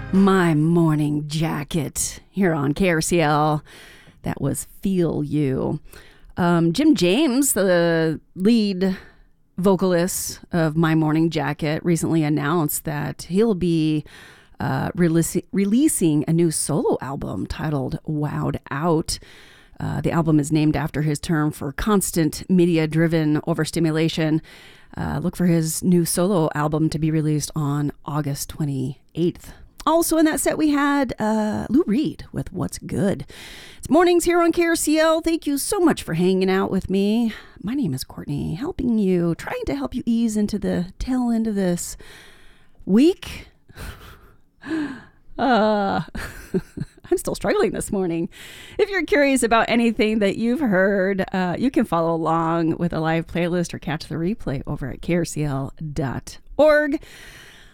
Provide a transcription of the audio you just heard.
My Morning Jacket here on KRCL. That was Feel You. Jim James, the lead vocalist of My Morning Jacket, recently announced that he'll be releasing a new solo album titled Wowed Out. The album is named after his term for constant media-driven overstimulation. Look for his new solo album to be released on August 28th. Also in that set, we had Lou Reed with What's Good. It's mornings here on KRCL. Thank you so much for hanging out with me. My name is Courtney, trying to help you ease into the tail end of this week. I'm still struggling this morning. If you're curious about anything that you've heard, you can follow along with a live playlist or catch the replay over at krcl.org.